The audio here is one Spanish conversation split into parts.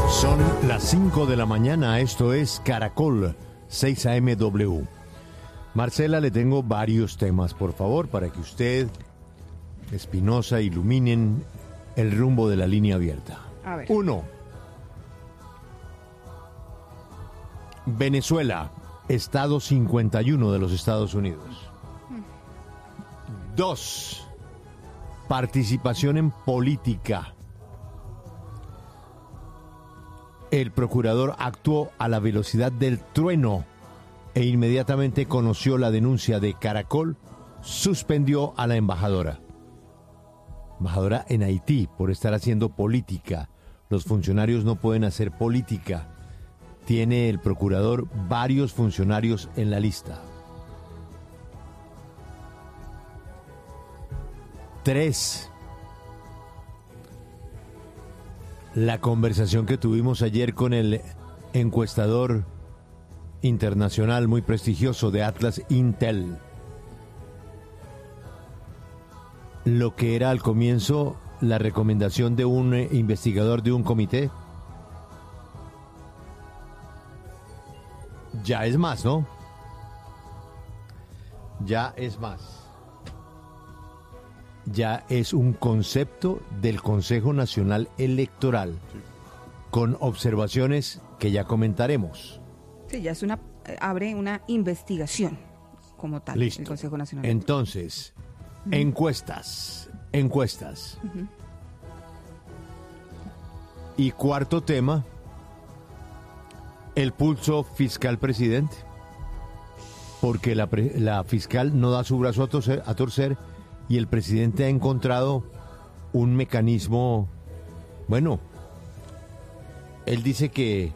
Son las 5 de la mañana, esto es Caracol 6 AMW. Marcela, le tengo varios temas, por favor, para que usted, Espinosa, iluminen el rumbo de la línea abierta. A ver. 1. Venezuela, estado 51 de los Estados Unidos. 2. Participación en política. El procurador actuó a la velocidad del trueno e inmediatamente conoció la denuncia de Caracol, suspendió a la embajadora en Haití por estar haciendo política. Los funcionarios no pueden hacer política. Tiene el procurador varios funcionarios en la lista. 3. La conversación que tuvimos ayer con el encuestador internacional muy prestigioso de Atlas Intel. Lo que era al comienzo la recomendación de un investigador de un comité, ya es más, ¿no? Ya es más. Ya es un concepto del Consejo Nacional Electoral, sí, con observaciones que ya comentaremos. Sí, ya es abre una investigación como tal. Listo. El Consejo Nacional. Entonces, encuestas. Uh-huh. Y cuarto tema, el pulso fiscal presidente, porque la fiscal no da su brazo a torcer y el presidente ha encontrado un mecanismo, bueno, él dice que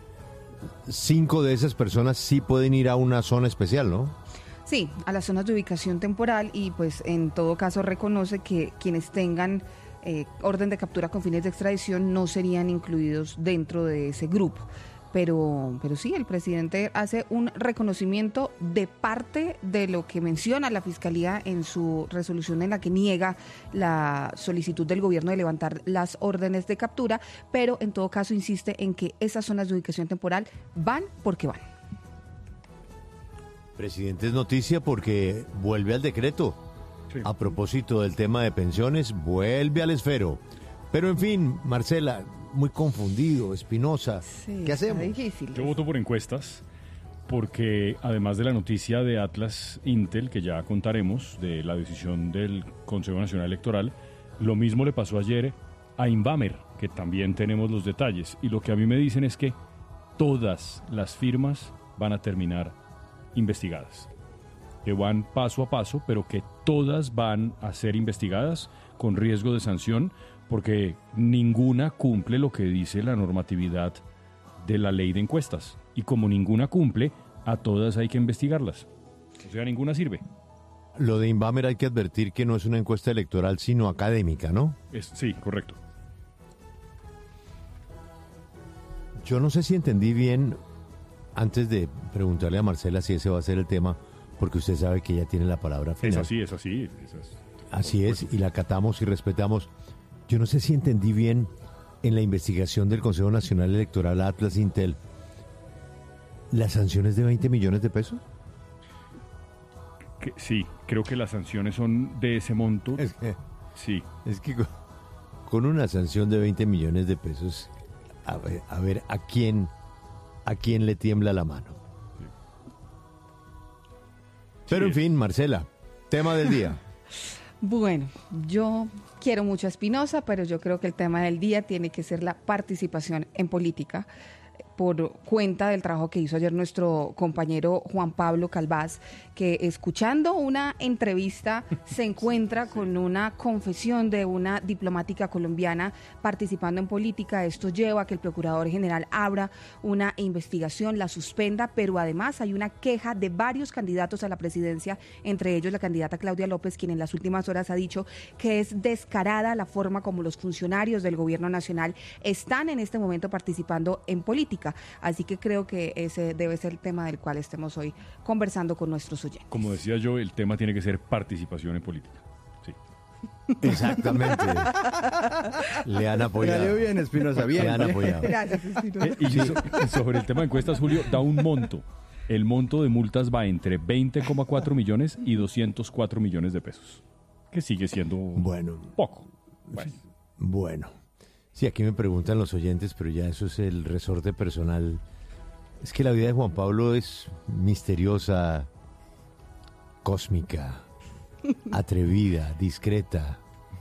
5 de esas personas sí pueden ir a una zona especial, ¿no? Sí, a las zonas de ubicación temporal, y pues en todo caso reconoce que quienes tengan orden de captura con fines de extradición no serían incluidos dentro de ese grupo. Pero sí, el presidente hace un reconocimiento de parte de lo que menciona la Fiscalía en su resolución en la que niega la solicitud del gobierno de levantar las órdenes de captura, pero en todo caso insiste en que esas zonas de ubicación temporal van porque van. Presidente, es noticia porque vuelve al decreto. Sí. A propósito del tema de pensiones, vuelve al esfero. Pero en fin, Marcela, muy confundido, Espinosa. Sí, ¿qué hacemos? Difícil. Yo voto por encuestas porque además de la noticia de Atlas Intel, que ya contaremos, de la decisión del Consejo Nacional Electoral, lo mismo le pasó ayer a Invamer, que también tenemos los detalles. Y lo que a mí me dicen es que todas las firmas van a terminar investigadas. Que van paso a paso, pero que todas van a ser investigadas con riesgo de sanción, porque ninguna cumple lo que dice la normatividad de la ley de encuestas. Y como ninguna cumple, a todas hay que investigarlas. O sea, ninguna sirve. Lo de Invamer hay que advertir que no es una encuesta electoral, sino académica, ¿no? Sí, correcto. Yo no sé si entendí bien, antes de preguntarle a Marcela si ese va a ser el tema, porque usted sabe que ella tiene la palabra final. Es así. Así es, y la acatamos y respetamos. Yo no sé si entendí bien en la investigación del Consejo Nacional Electoral Atlas Intel, ¿las sanciones de 20 millones de pesos? Sí, creo que las sanciones son de ese monto. Sí. Es que con una sanción de 20 millones de pesos, a ver ¿a quién le tiembla la mano? Sí. Pero en fin, Marcela, tema del día. Bueno, yo quiero mucho a Espinosa, pero yo creo que el tema del día tiene que ser la participación en política, por cuenta del trabajo que hizo ayer nuestro compañero Juan Pablo Calvás, que escuchando una entrevista se encuentra con una confesión de una diplomática colombiana participando en política. Esto lleva a que el Procurador General abra una investigación, la suspenda, pero además hay una queja de varios candidatos a la presidencia, entre ellos la candidata Claudia López, quien en las últimas horas ha dicho que es descarada la forma como los funcionarios del gobierno nacional están en este momento participando en política. Así que creo que ese debe ser el tema del cual estemos hoy conversando con nuestros oyentes. Como decía yo, el tema tiene que ser participación en política. Sí. Exactamente. Le han apoyado. Salió bien, Espinosa, bien. Le han apoyado. Gracias, Espinosa. Y sobre el tema de encuestas, Julio, da un monto. El monto de multas va entre 20,4 millones y 204 millones de pesos, que sigue siendo poco. Bueno. Sí, aquí me preguntan los oyentes, pero ya eso es el resorte personal. Es que la vida de Juan Pablo es misteriosa, cósmica, atrevida, discreta.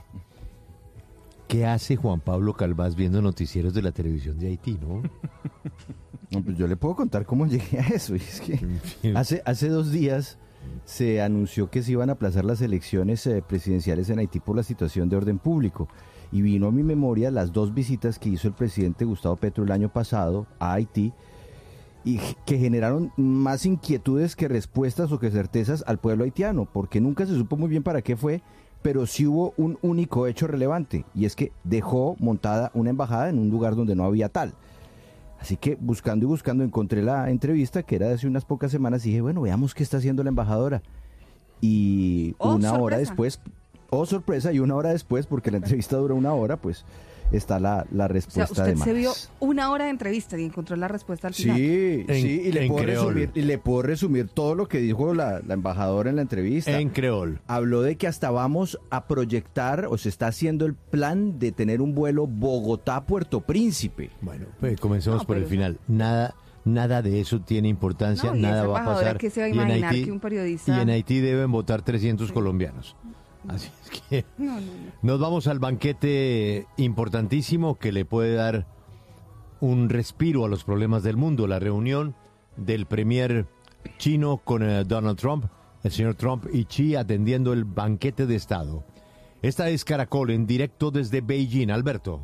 ¿Qué hace Juan Pablo Calvás viendo noticieros de la televisión de Haití, no? No, pues yo le puedo contar cómo llegué a eso. Y es que hace 2 días se anunció que se iban a aplazar las elecciones presidenciales en Haití por la situación de orden público. Y vino a mi memoria las 2 visitas que hizo el presidente Gustavo Petro el año pasado a Haití, y que generaron más inquietudes que respuestas o que certezas al pueblo haitiano, porque nunca se supo muy bien para qué fue, pero sí hubo un único hecho relevante, y es que dejó montada una embajada en un lugar donde no había tal. Así que buscando y buscando encontré la entrevista, que era de hace unas pocas semanas, y dije, bueno, veamos qué está haciendo la embajadora. Y una hora después, sorpresa, y una hora después, porque la entrevista duró 1 hora, pues está la respuesta de Max. Usted se vio 1 hora de entrevista y encontró la respuesta al final. Sí, y le puedo resumir todo lo que dijo la embajadora en la entrevista. En creol. Habló de que hasta vamos a proyectar, o se está haciendo el plan de tener un vuelo Bogotá-Puerto Príncipe. Bueno, pues comencemos por el final. Nada de eso tiene importancia, nada va a pasar. ¿Qué se va a imaginar que un periodista... Y en Haití deben votar 300 colombianos. Así es que nos vamos al banquete importantísimo que le puede dar un respiro a los problemas del mundo. La reunión del premier chino con Donald Trump, el señor Trump y Xi atendiendo el banquete de Estado. Esta es Caracol en directo desde Beijing. Alberto.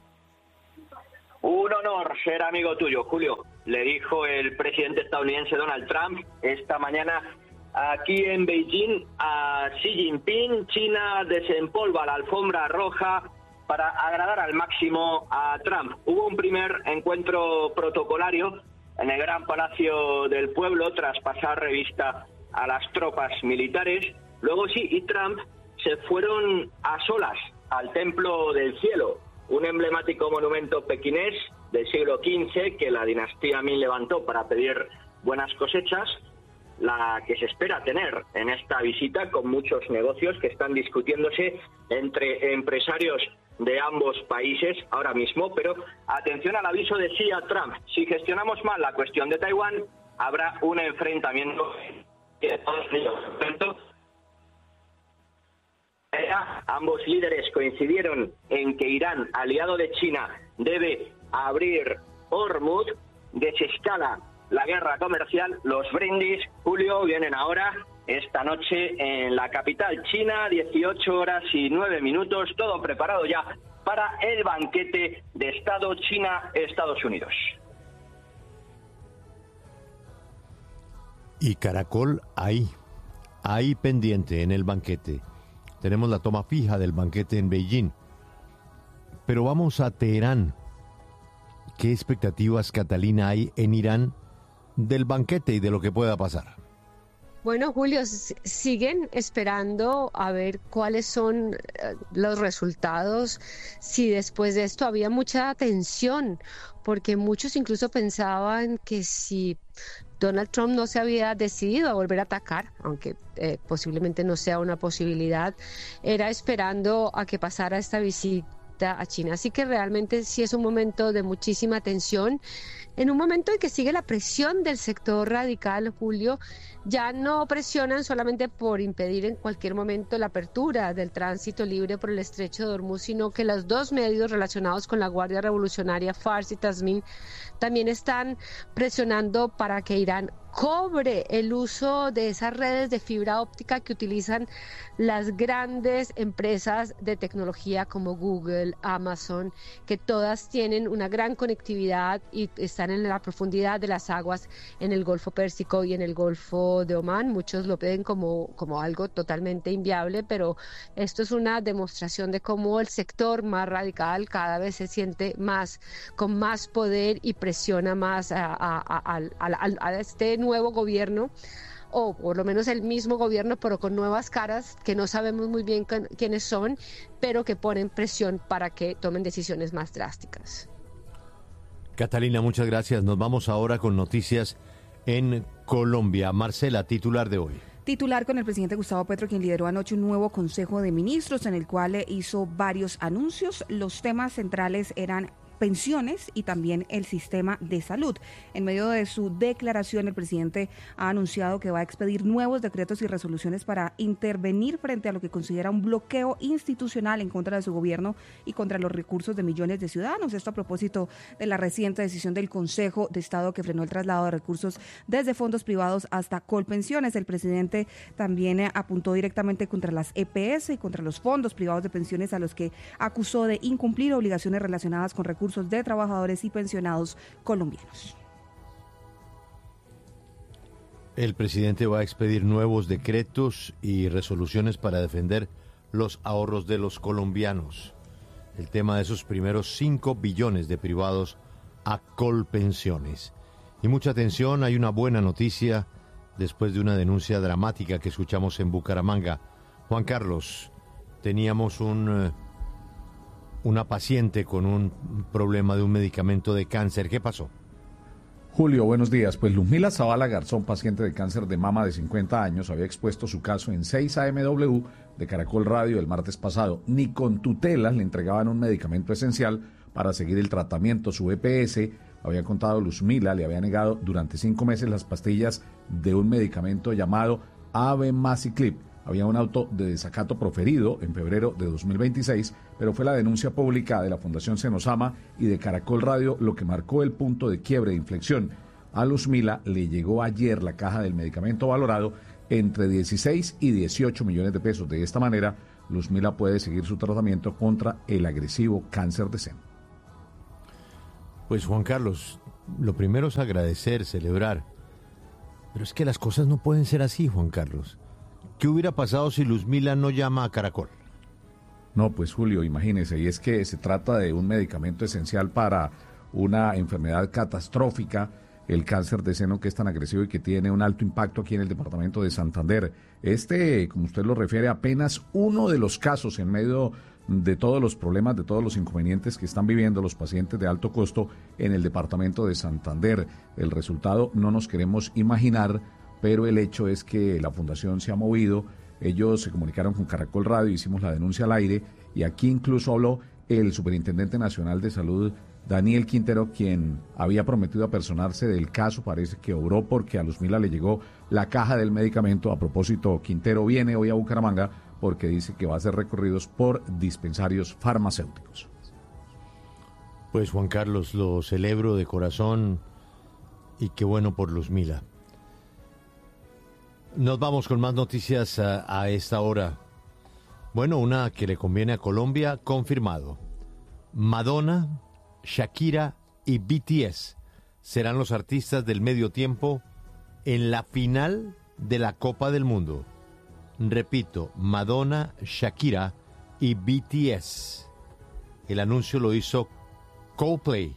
Un honor ser amigo tuyo, Julio, le dijo el presidente estadounidense Donald Trump esta mañana aquí en Beijing a Xi Jinping. China desempolva la alfombra roja para agradar al máximo a Trump. Hubo un primer encuentro protocolario en el Gran Palacio del Pueblo tras pasar revista a las tropas militares. Luego Xi y Trump se fueron a solas al Templo del Cielo, un emblemático monumento pequinés del siglo XV que la dinastía Ming levantó para pedir buenas cosechas, la que se espera tener en esta visita, con muchos negocios que están discutiéndose entre empresarios de ambos países ahora mismo. Pero atención al aviso de Xi a Trump: si gestionamos mal la cuestión de Taiwán, habrá un enfrentamiento que todos ellos. Ambos líderes coincidieron en que Irán, aliado de China, debe abrir Hormuz. Desescala la guerra comercial. Los brindis, Julio, vienen ahora, esta noche en la capital china, 18:09, todo preparado ya para el banquete de Estado China-Estados Unidos. Y Caracol ahí pendiente en el banquete. Tenemos la toma fija del banquete en Beijing. Pero vamos a Teherán. ¿Qué expectativas, Catalina, hay en Irán del banquete y de lo que pueda pasar? Bueno, Julio, siguen esperando a ver cuáles son los resultados, si después de esto había mucha tensión, porque muchos incluso pensaban que si Donald Trump no se había decidido a volver a atacar, aunque posiblemente no sea una posibilidad, era esperando a que pasara esta visita a China. Así que realmente sí es un momento de muchísima tensión, en un momento en que sigue la presión del sector radical, Julio. Ya no presionan solamente por impedir en cualquier momento la apertura del tránsito libre por el estrecho de Hormuz, sino que los 2 medios relacionados con la Guardia Revolucionaria, Fars y Tasmin, también están presionando para que Irán cobre el uso de esas redes de fibra óptica que utilizan las grandes empresas de tecnología como Google, Amazon, que todas tienen una gran conectividad y están en la profundidad de las aguas en el Golfo Pérsico y en el Golfo de Omán. Muchos lo ven como algo totalmente inviable, pero esto es una demostración de cómo el sector más radical cada vez se siente más, con más poder, y presiona más a este nuevo gobierno o por lo menos el mismo gobierno, pero con nuevas caras que no sabemos muy bien quiénes son, pero que ponen presión para que tomen decisiones más drásticas. Catalina, muchas gracias. Nos vamos ahora con noticias en Colombia. Marcela, titular de hoy. Titular con el presidente Gustavo Petro, quien lideró anoche un nuevo Consejo de Ministros en el cual hizo varios anuncios. Los temas centrales eran pensiones y también el sistema de salud. En medio de su declaración, el presidente ha anunciado que va a expedir nuevos decretos y resoluciones para intervenir frente a lo que considera un bloqueo institucional en contra de su gobierno y contra los recursos de millones de ciudadanos. Esto a propósito de la reciente decisión del Consejo de Estado que frenó el traslado de recursos desde fondos privados hasta Colpensiones. El presidente también apuntó directamente contra las EPS y contra los fondos privados de pensiones, a los que acusó de incumplir obligaciones relacionadas con recursos de trabajadores y pensionados colombianos. El presidente va a expedir nuevos decretos y resoluciones para defender los ahorros de los colombianos. El tema de esos primeros 5 billones de privados a Colpensiones. Y mucha atención, hay una buena noticia después de una denuncia dramática que escuchamos en Bucaramanga. Juan Carlos, teníamos una paciente con un problema de un medicamento de cáncer. ¿Qué pasó? Julio, buenos días. Pues Luzmila Zavala Garzón, paciente de cáncer de mama de 50 años, había expuesto su caso en 6 AMW de Caracol Radio el martes pasado. Ni con tutelas le entregaban un medicamento esencial para seguir el tratamiento. Su EPS, había contado Luzmila, le había negado durante 5 meses las pastillas de un medicamento llamado Abemaciclib. Había un auto de desacato proferido en febrero de 2026, pero fue la denuncia pública de la Fundación Senosama y de Caracol Radio lo que marcó el punto de quiebre de inflexión. A Luzmila le llegó ayer la caja del medicamento valorado entre 16 y 18 millones de pesos. De esta manera, Luzmila puede seguir su tratamiento contra el agresivo cáncer de seno. Pues Juan Carlos, lo primero es agradecer, celebrar. Pero es que las cosas no pueden ser así, Juan Carlos. ¿Qué hubiera pasado si Luzmila no llama a Caracol? No, pues Julio, imagínese, y es que se trata de un medicamento esencial para una enfermedad catastrófica, el cáncer de seno, que es tan agresivo y que tiene un alto impacto aquí en el departamento de Santander. Como usted lo refiere, apenas uno de los casos en medio de todos los problemas, de todos los inconvenientes que están viviendo los pacientes de alto costo en el departamento de Santander. El resultado no nos queremos imaginar, pero el hecho es que la fundación se ha movido. Ellos se comunicaron con Caracol Radio, hicimos la denuncia al aire, y aquí incluso habló el Superintendente Nacional de Salud, Daniel Quintero, quien había prometido apersonarse del caso. Parece que obró porque a Luzmila le llegó la caja del medicamento. A propósito, Quintero viene hoy a Bucaramanga porque dice que va a hacer recorridos por dispensarios farmacéuticos. Pues Juan Carlos, lo celebro de corazón y qué bueno por Luzmila. Nos vamos con más noticias a esta hora. Bueno, una que le conviene a Colombia, confirmado. Madonna, Shakira y BTS serán los artistas del medio tiempo en la final de la Copa del Mundo. Repito, Madonna, Shakira y BTS. El anuncio lo hizo Coldplay.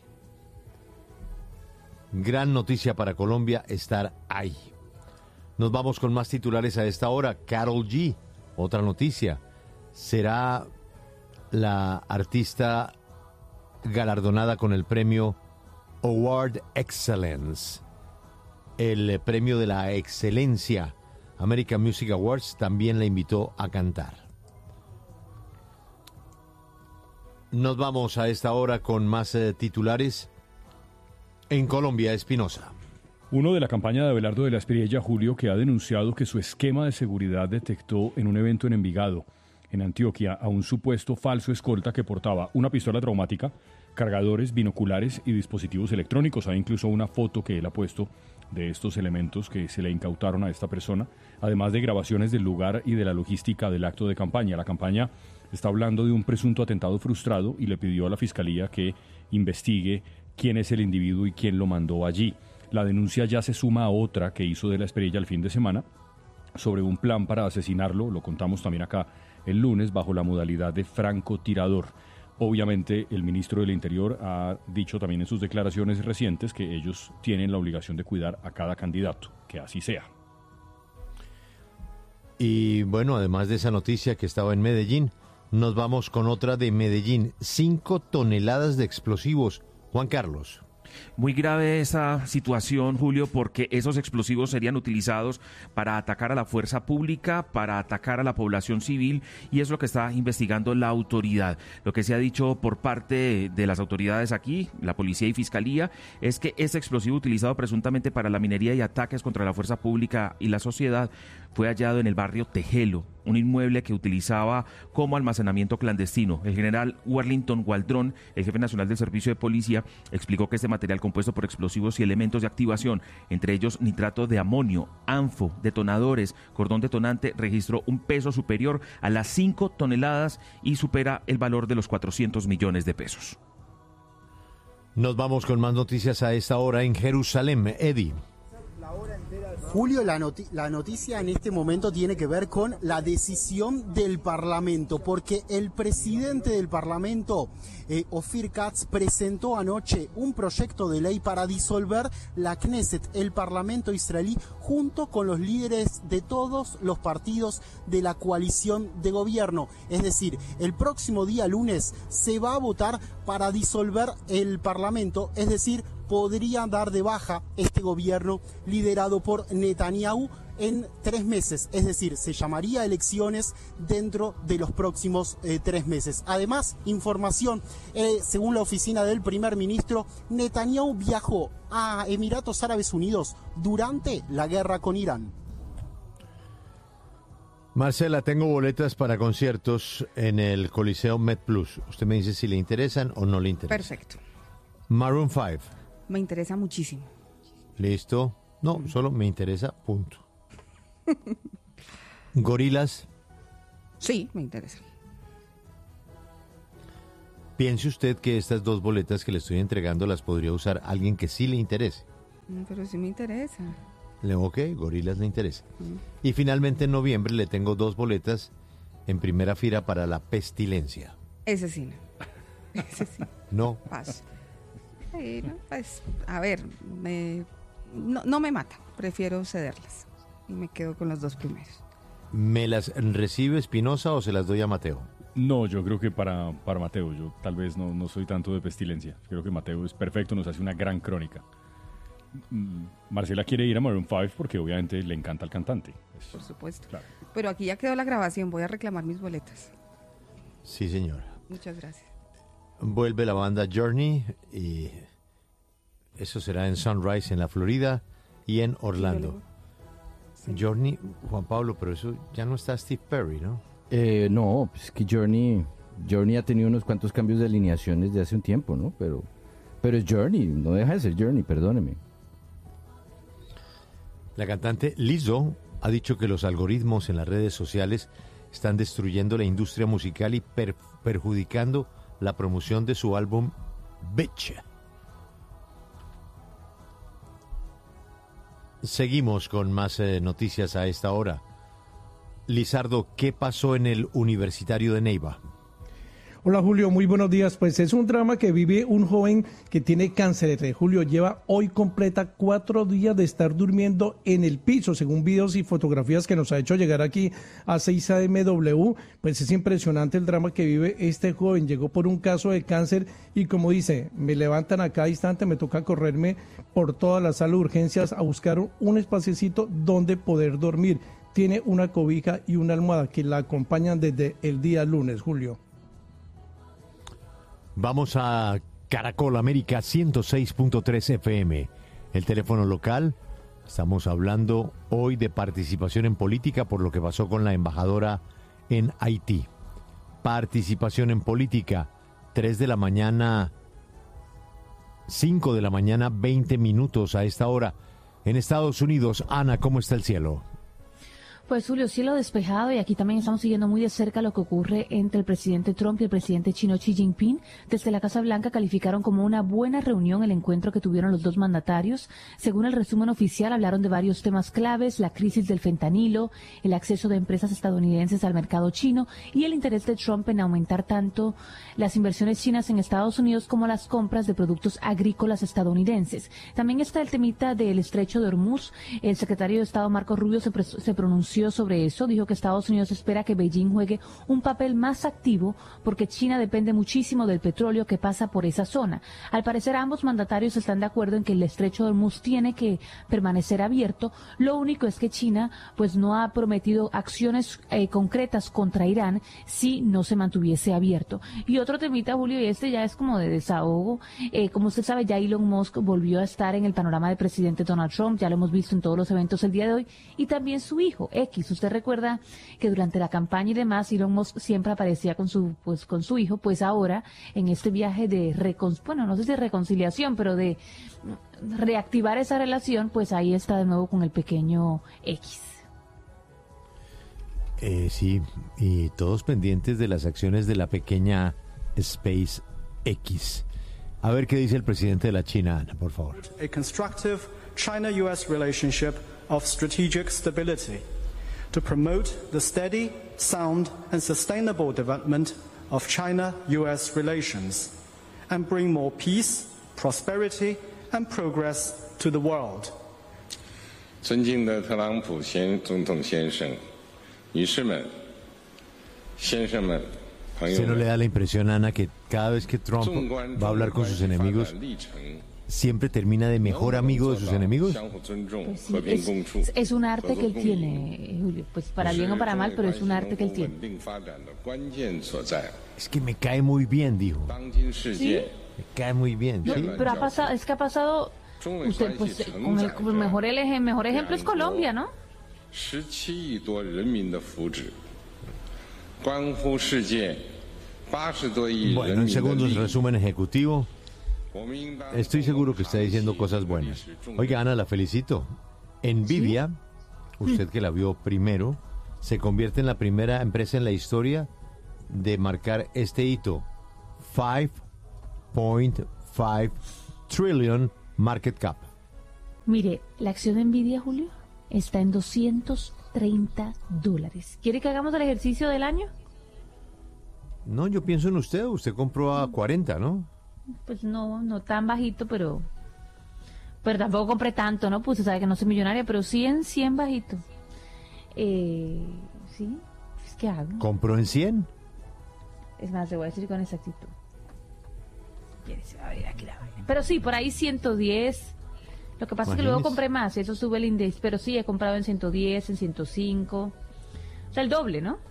Gran noticia para Colombia estar ahí. Nos vamos con más titulares a esta hora. Karol G, otra noticia, será la artista galardonada con el premio Award Excellence, el premio de la excelencia. American Music Awards también la invitó a cantar. Nos vamos a esta hora con más titulares. En Colombia, Espinosa. Uno de la campaña de Abelardo de la Espriella, Julio, que ha denunciado que su esquema de seguridad detectó en un evento en Envigado, en Antioquia, a un supuesto falso escolta que portaba una pistola traumática, cargadores, binoculares y dispositivos electrónicos. Hay incluso una foto que él ha puesto de estos elementos que se le incautaron a esta persona, además de grabaciones del lugar y de la logística del acto de campaña. La campaña está hablando de un presunto atentado frustrado y le pidió a la Fiscalía que investigue quién es el individuo y quién lo mandó allí. La denuncia ya se suma a otra que hizo de la Espriella el fin de semana sobre un plan para asesinarlo, lo contamos también acá el lunes, bajo la modalidad de francotirador. Obviamente el ministro del Interior ha dicho también en sus declaraciones recientes que ellos tienen la obligación de cuidar a cada candidato, que así sea. Y bueno, además de esa noticia que estaba en Medellín, nos vamos con otra de Medellín. 5 toneladas de explosivos. Juan Carlos. Muy grave esa situación, Julio, porque esos explosivos serían utilizados para atacar a la fuerza pública, para atacar a la población civil, y es lo que está investigando la autoridad. Lo que se ha dicho por parte de las autoridades aquí, la policía y fiscalía, es que ese explosivo utilizado presuntamente para la minería y ataques contra la fuerza pública y la sociedad fue hallado en el barrio Tejelo, un inmueble que utilizaba como almacenamiento clandestino. El general Warlington Waldron, el jefe nacional del Servicio de Policía, explicó que este material compuesto por explosivos y elementos de activación, entre ellos nitrato de amonio, anfo, detonadores, cordón detonante, registró un peso superior a las 5 toneladas y supera el valor de los 400 millones de pesos. Nos vamos con más noticias a esta hora en Jerusalén. Eddie. Julio, la noticia en este momento tiene que ver con la decisión del Parlamento, porque el presidente del Parlamento, Ofir Katz, presentó anoche un proyecto de ley para disolver la Knesset, el Parlamento israelí, junto con los líderes de todos los partidos de la coalición de gobierno. Es decir, el próximo día lunes se va a votar para disolver el Parlamento, es decir, podría dar de baja este gobierno liderado por Netanyahu en 3 meses, es decir, se llamaría elecciones dentro de los próximos 3 meses. Además, información, según la oficina del primer ministro, Netanyahu viajó a Emiratos Árabes Unidos durante la guerra con Irán. Marcela, tengo boletas para conciertos en el Coliseo MedPlus. Usted me dice si le interesan o no le interesan. Perfecto. Maroon 5. Me interesa muchísimo. ¿Listo? No, solo me interesa, punto. ¿Gorilas? Sí, me interesa. Piense usted que estas 2 boletas que le estoy entregando las podría usar alguien que sí le interese. Pero sí me interesa. Ok, Gorilas le interesa. Y finalmente en noviembre le tengo 2 boletas en primera fila para La Pestilencia. Ese sí no. Ese sí. No. Paso. Sí, no, pues, a ver, no me mata, prefiero cederlas y me quedo con los 2 primeros. ¿Me las recibe Espinosa o se las doy a Mateo? No, yo creo que para Mateo, yo tal vez no soy tanto de Pestilencia, creo que Mateo es perfecto, nos hace una gran crónica. Marcela quiere ir a Maroon 5 porque obviamente le encanta al cantante. Por supuesto, claro. Pero aquí ya quedó la grabación, voy a reclamar mis boletas. Sí, señora. Muchas gracias. Vuelve la banda Journey y eso será en Sunrise en la Florida y en Orlando. Sí. Journey, Juan Pablo, pero eso ya no está Steve Perry, ¿no? No, pues es que Journey ha tenido unos cuantos cambios de alineación desde hace un tiempo, ¿no? Pero es Journey, no deja de ser Journey, perdóneme. La cantante Lizzo ha dicho que los algoritmos en las redes sociales están destruyendo la industria musical y perjudicando la promoción de su álbum Bitch. Seguimos con más noticias a esta hora. Lizardo, ¿qué pasó en el Universitario de Neiva? Hola Julio, muy buenos días. Pues es un drama que vive un joven que tiene cáncer. Julio, lleva hoy completa 4 días de estar durmiendo en el piso, según videos y fotografías que nos ha hecho llegar aquí a 6AMW. Pues es impresionante el drama que vive este joven. Llegó por un caso de cáncer y como dice, me levantan a cada instante, me toca correrme por toda la sala de urgencias a buscar un espaciecito donde poder dormir. Tiene una cobija y una almohada que la acompañan desde el día lunes, Julio. Vamos a Caracol América 106.3 FM, el teléfono local. Estamos hablando hoy de participación en política por lo que pasó con la embajadora en Haití. Participación en política, 3 de la mañana, 5 de la mañana, 20 minutos a esta hora. En Estados Unidos, Ana, ¿cómo está el cielo? Pues Julio, cielo despejado y aquí también estamos siguiendo muy de cerca lo que ocurre entre el presidente Trump y el presidente chino Xi Jinping. Desde la Casa Blanca calificaron como una buena reunión el encuentro que tuvieron los 2 mandatarios. Según el resumen oficial, hablaron de varios temas claves, la crisis del fentanilo, el acceso de empresas estadounidenses al mercado chino y el interés de Trump en aumentar tanto las inversiones chinas en Estados Unidos como las compras de productos agrícolas estadounidenses. También está el temita del estrecho de Hormuz. El secretario de Estado Marco Rubio se pronunció pronunció sobre eso. Dijo que Estados Unidos espera que Beijing juegue un papel más activo porque China depende muchísimo del petróleo que pasa por esa zona. Al parecer, ambos mandatarios están de acuerdo en que el estrecho de Hormuz tiene que permanecer abierto. Lo único es que China pues no ha prometido acciones concretas contra Irán si no se mantuviese abierto. Y otro temita, Julio, y este ya es como de desahogo. Como usted sabe, ya Elon Musk volvió a estar en el panorama del presidente Donald Trump, ya lo hemos visto en todos los eventos el día de hoy, y también su hijo, X. Usted recuerda que durante la campaña y demás, Elon Musk siempre aparecía con su hijo, pues ahora, en este viaje de no sé si de reconciliación, pero de reactivar esa relación, pues ahí está de nuevo con el pequeño X. Sí, y todos pendientes de las acciones de la pequeña SpaceX. A ver qué dice el presidente de la China, Ana, por favor. A constructive China-US relationship of strategic stability to promote the steady, sound and sustainable development of China-US relations and bring more peace, prosperity and progress to the world. 尊敬的特朗普总统先生，女士们，先生们。 ¿Usted no le da la impresión, Ana, que cada vez que Trump va a hablar con sus enemigos, siempre termina de mejor amigo de sus enemigos? Pues sí, es un arte que él tiene, Julio, pues para bien o para mal, pero es un arte que él tiene. Es que me cae muy bien, dijo. ¿Sí? Me cae muy bien, no, ¿sí? Pero ha pasado, usted, pues con el mejor ejemplo es Colombia, ¿no? 17亿多人民的福祉，关乎世界80多亿人民的利益。 Bueno, en segundos, resumen ejecutivo. Estoy seguro que está diciendo cosas buenas. Oiga, Ana, la felicito. Nvidia, usted que la vio primero, se convierte en la primera empresa en la historia de marcar este hito. 5.5 trillion market cap. Mire, la acción de Nvidia, Julio, está en $230. ¿Quiere que hagamos el ejercicio del año? No, yo pienso en usted. Usted compró a 40, ¿no? Pues no tan bajito, pero tampoco compré tanto, ¿no? Pues usted sabe que no soy millonaria, pero sí en 100 bajito. Sí, ¿qué hago? ¿Compró en 100? Es más, le voy a decir con exactitud. A ver, aquí la vaina. Pero sí, por ahí 110. Lo que pasa es que luego compré más, eso sube el índice, pero sí, he comprado en 110, en 105. O sea, el doble, ¿no?